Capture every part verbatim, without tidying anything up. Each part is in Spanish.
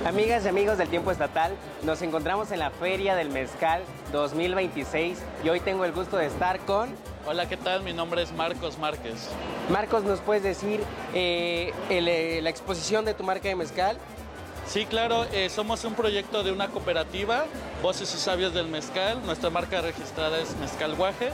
Amigas y amigos del Tiempo Estatal, nos encontramos en la Feria del Mezcal dos mil veintiséis y hoy tengo el gusto de estar con... Hola, ¿qué tal? Mi nombre es Marcos Márquez. Marcos, ¿nos puedes decir eh, el, eh, la exposición de tu marca de mezcal? Sí, claro, eh, somos un proyecto de una cooperativa, Voces y Sabios del Mezcal. Nuestra marca registrada es Mezcal Guaje.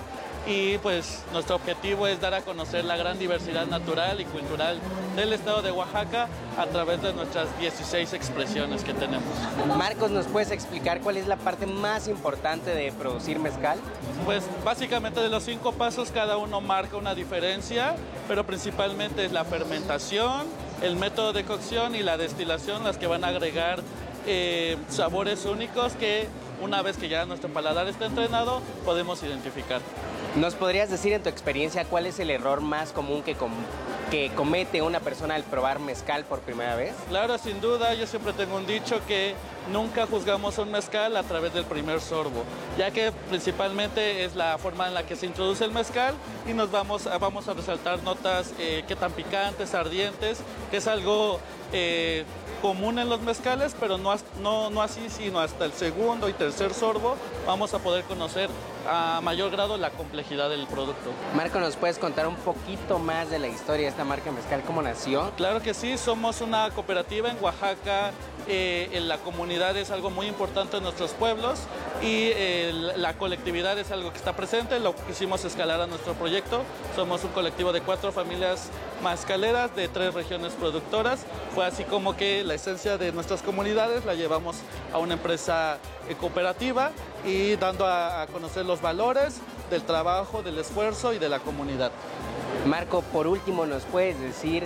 Y pues nuestro objetivo es dar a conocer la gran diversidad natural y cultural del estado de Oaxaca a través de nuestras dieciséis expresiones que tenemos. Marcos, ¿nos puedes explicar cuál es la parte más importante de producir mezcal? Pues básicamente de los cinco pasos cada uno marca una diferencia, pero principalmente es la fermentación, el método de cocción y la destilación las que van a agregar eh, sabores únicos que una vez que ya nuestro paladar está entrenado podemos identificar. ¿Nos podrías decir en tu experiencia cuál es el error más común que, com que comete una persona al probar mezcal por primera vez? Claro, sin duda, yo siempre tengo un dicho que nunca juzgamos un mezcal a través del primer sorbo, ya que principalmente es la forma en la que se introduce el mezcal y nos vamos a, vamos a resaltar notas eh, que tan picantes, ardientes, que es algo eh, común en los mezcales, pero no, no, no así, sino hasta el segundo y tercer sorbo vamos a poder conocer a mayor grado la complejidad del producto. Marco, ¿nos puedes contar un poquito más de la historia de esta marca mezcal? ¿Cómo nació? Claro que sí, somos una cooperativa en Oaxaca. Eh, en la comunidad es algo muy importante en nuestros pueblos y eh, la colectividad es algo que está presente, lo quisimos escalar a nuestro proyecto. Somos un colectivo de cuatro familias mezcaleras de tres regiones productoras. Fue así como que la esencia de nuestras comunidades la llevamos a una empresa eh, cooperativa y dando a, a conocer los valores del trabajo, del esfuerzo y de la comunidad. Marco, por último, ¿nos puedes decir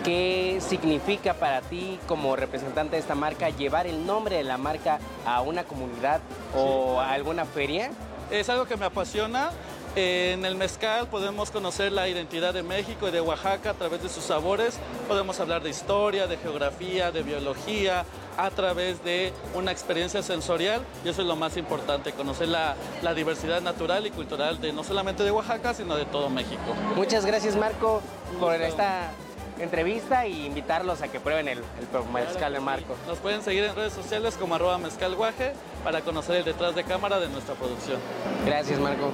qué significa para ti como representante de esta marca llevar el nombre de la marca a una comunidad o sí. a alguna feria? Es algo que me apasiona. En el mezcal podemos conocer la identidad de México y de Oaxaca a través de sus sabores. Podemos hablar de historia, de geografía, de biología, a través de una experiencia sensorial, y eso es lo más importante, conocer la, la diversidad natural y cultural de no solamente de Oaxaca, sino de todo México. Muchas gracias, Marco, por esta entrevista y invitarlos a que prueben el, el mezcal de Marco. Nos pueden seguir en redes sociales como arroba mezcalguaje para conocer el detrás de cámara de nuestra producción. Gracias, Marco.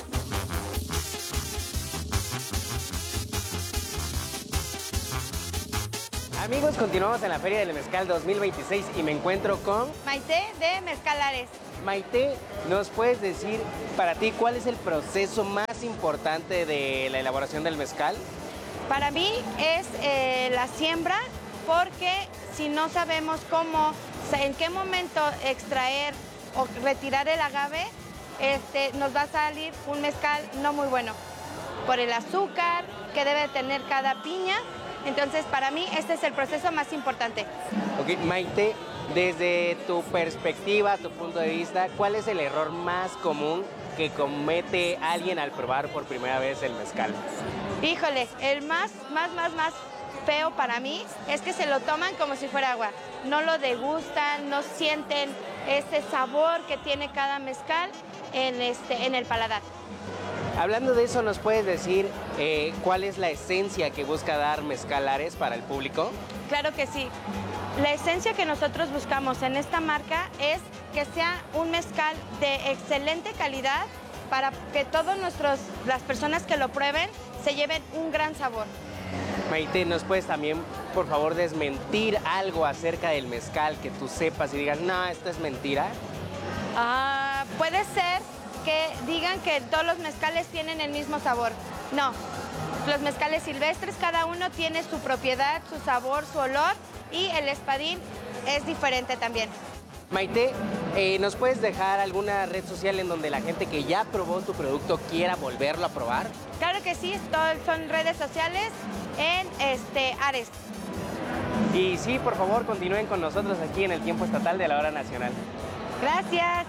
Amigos, continuamos en la Feria del Mezcal dos mil veintiséis y me encuentro con... Maite de Mezcalares. Maite, ¿nos puedes decir para ti cuál es el proceso más importante de la elaboración del mezcal? Para mí es eh, la siembra, porque si no sabemos cómo, en qué momento extraer o retirar el agave, este, nos va a salir un mezcal no muy bueno, por el azúcar que debe tener cada piña. Entonces, para mí, este es el proceso más importante. Ok, Maite, desde tu perspectiva, tu punto de vista, ¿cuál es el error más común que comete alguien al probar por primera vez el mezcal? Híjole, el más, más, más, más feo para mí es que se lo toman como si fuera agua. No lo degustan, no sienten ese sabor que tiene cada mezcal en, este, en el paladar. Hablando de eso, ¿nos puedes decir eh, cuál es la esencia que busca dar Mezcalares para el público? Claro que sí. La esencia que nosotros buscamos en esta marca es que sea un mezcal de excelente calidad para que todas las personas que lo prueben se lleven un gran sabor. Maite, ¿nos puedes también, por favor, desmentir algo acerca del mezcal que tú sepas y digas, no, esto es mentira? Ah, puede ser que digan que todos los mezcales tienen el mismo sabor. No, los mezcales silvestres, cada uno tiene su propiedad, su sabor, su olor, y el espadín es diferente también. Maite, eh, ¿nos puedes dejar alguna red social en donde la gente que ya probó tu producto quiera volverlo a probar? Claro que sí, son redes sociales en este, Ares. Y sí, por favor, continúen con nosotros aquí en el Tiempo Estatal de la Hora Nacional. Gracias.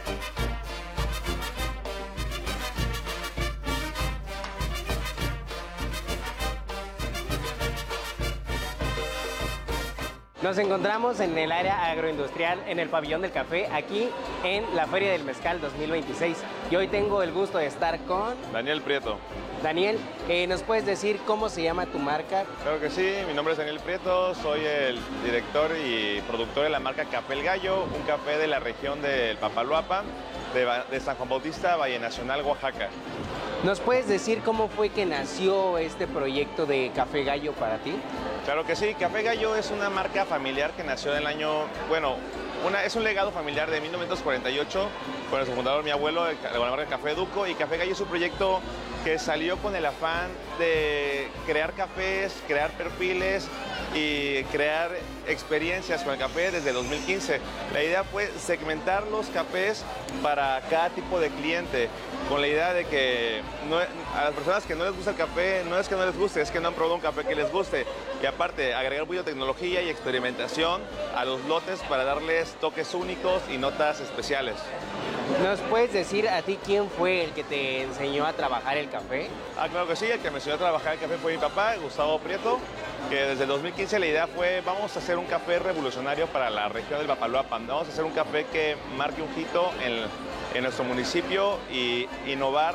Nos encontramos en el área agroindustrial, en el pabellón del café, aquí en la Feria del Mezcal dos mil veintiséis. Y hoy tengo el gusto de estar con... Daniel Prieto. Daniel, eh, ¿nos puedes decir cómo se llama tu marca? Claro que sí, mi nombre es Daniel Prieto, soy el director y productor de la marca Café El Gallo, un café de la región del Papaloapan, de, de San Juan Bautista, Valle Nacional, Oaxaca. ¿Nos puedes decir cómo fue que nació este proyecto de Café Gallo para ti? Claro que sí, Café Gallo es una marca familiar que nació en el año, bueno, una, es un legado familiar de mil novecientos cuarenta y ocho, con su fundador, mi abuelo, de la marca Café Duco, y Café Gallo es un proyecto que salió con el afán de crear cafés, crear perfiles y crear experiencias con el café desde dos mil quince. La idea fue segmentar los cafés para cada tipo de cliente, con la idea de que no, a las personas que no les gusta el café, no es que no les guste, es que no han probado un café que les guste. Y aparte, agregar biotecnología y experimentación a los lotes para darles toques únicos y notas especiales. ¿Nos puedes decir a ti quién fue el que te enseñó a trabajar el café? Ah, claro que sí, el que me enseñó a trabajar el café fue mi papá, Gustavo Prieto, que desde el dos mil quince la idea fue, vamos a hacer un café revolucionario para la región del Papaloapan, vamos a hacer un café que marque un hito en, en nuestro municipio y innovar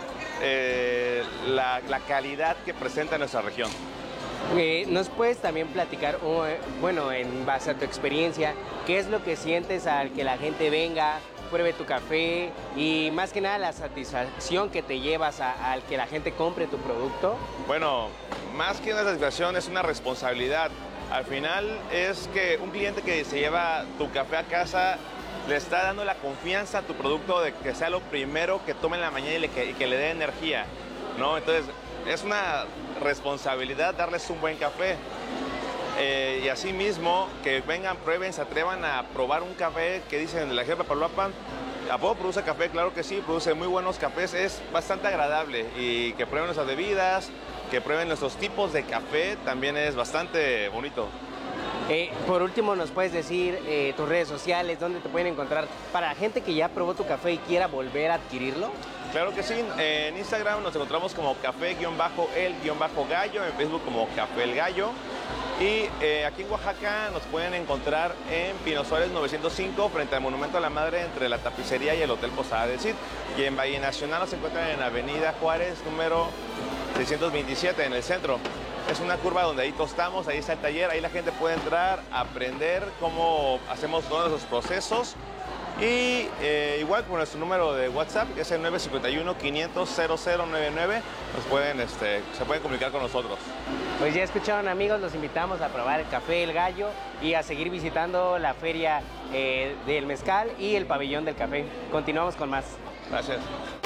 eh, la, la calidad que presenta nuestra región. Eh, ¿Nos puedes también platicar, uh, bueno, en base a tu experiencia, qué es lo que sientes al que la gente venga, pruebe tu café y más que nada la satisfacción que te llevas a, al que la gente compre tu producto? Bueno, más que una satisfacción es una responsabilidad. Al final es que un cliente que se lleva tu café a casa le está dando la confianza a tu producto de que sea lo primero que tome en la mañana y, le, que, y que le dé energía, ¿no? Entonces es una responsabilidad darles un buen café. Eh, y así mismo, que vengan, prueben, se atrevan a probar un café que dicen de la región de Papaloapan. ¿A poco produce café? Claro que sí, produce muy buenos cafés, es bastante agradable. Y que prueben nuestras bebidas, que prueben nuestros tipos de café, también es bastante bonito. Eh, por último, ¿nos puedes decir eh, tus redes sociales, dónde te pueden encontrar para la gente que ya probó tu café y quiera volver a adquirirlo? Claro que sí, en Instagram nos encontramos como café-el-gallo, en Facebook como Café El Gallo. Y eh, aquí en Oaxaca nos pueden encontrar en Pino Suárez novecientos cinco, frente al Monumento a la Madre, entre la tapicería y el Hotel Posada del Cid. Y en Valle Nacional nos encuentran en Avenida Juárez, número seiscientos veintisiete, en el centro. Es una curva donde ahí tostamos, ahí está el taller, ahí la gente puede entrar, aprender cómo hacemos todos los procesos. Y eh, igual con nuestro número de WhatsApp, que es el nueve cinco uno, quinientos, cero cero nueve nueve, nos pueden, este, se pueden comunicar con nosotros. Pues ya escucharon, amigos, los invitamos a probar el Café El Gallo y a seguir visitando la feria eh, del mezcal y el pabellón del café. Continuamos con más. Gracias.